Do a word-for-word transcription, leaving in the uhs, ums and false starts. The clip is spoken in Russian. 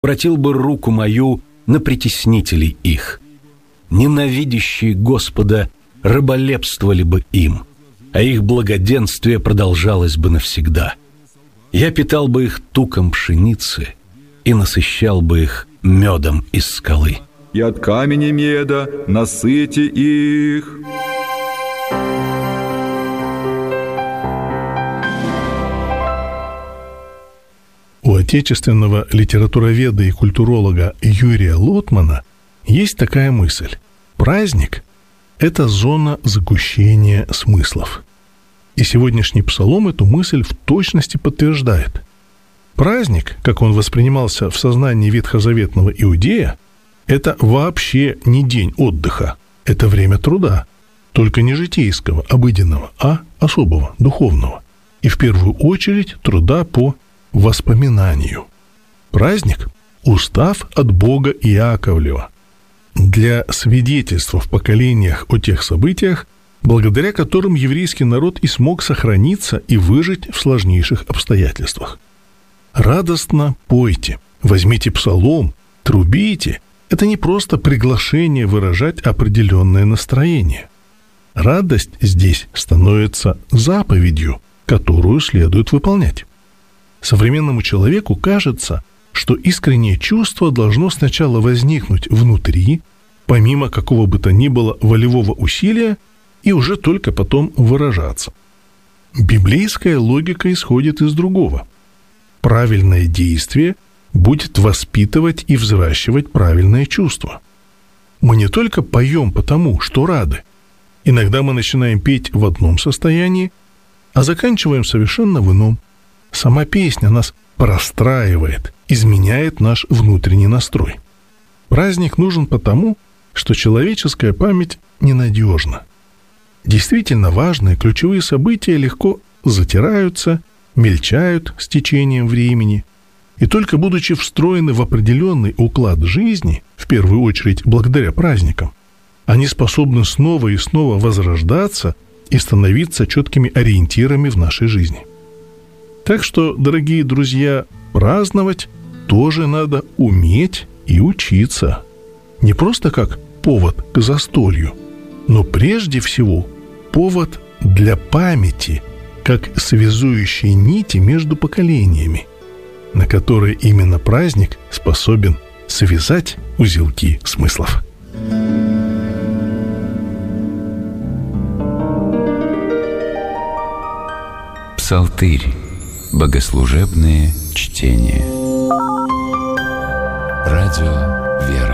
обратил бы руку мою на притеснителей их. Ненавидящие Господа раболепствовали бы им, а их благоденствие продолжалось бы навсегда. Я питал бы их туком пшеницы и насыщал бы их медом из скалы. И от камня меда насыти их. У отечественного литературоведа и культуролога Юрия Лотмана есть такая мысль. Праздник – это зона загущения смыслов. И сегодняшний псалом эту мысль в точности подтверждает. Праздник, как он воспринимался в сознании ветхозаветного иудея, это вообще не день отдыха, это время труда, только не житейского, обыденного, а особого, духовного. И в первую очередь труда по воспоминанию. Праздник – устав от Бога Иаковлева для свидетельства в поколениях о тех событиях, благодаря которым еврейский народ и смог сохраниться и выжить в сложнейших обстоятельствах. Радостно пойте, возьмите псалом, трубите. Это не просто приглашение выражать определенное настроение. Радость здесь становится заповедью, которую следует выполнять. Современному человеку кажется, что искреннее чувство должно сначала возникнуть внутри, помимо какого бы то ни было волевого усилия, и уже только потом выражаться. Библейская логика исходит из другого. Правильное действие будет воспитывать и взращивать правильное чувство. Мы не только поем потому, что рады. Иногда мы начинаем петь в одном состоянии, а заканчиваем совершенно в ином. Сама песня нас простраивает, изменяет наш внутренний настрой. Праздник нужен потому, что человеческая память ненадежна. Действительно важные ключевые события легко затираются, мельчают с течением времени, и только будучи встроены в определенный уклад жизни, в первую очередь благодаря праздникам, они способны снова и снова возрождаться и становиться четкими ориентирами в нашей жизни. Так что, дорогие друзья, праздновать тоже надо уметь и учиться. Не просто как повод к застолью, но прежде всего повод для памяти, как связующие нити между поколениями, на которые именно праздник способен связать узелки смыслов. Псалтырь. Богослужебные чтения. Радио «Вера».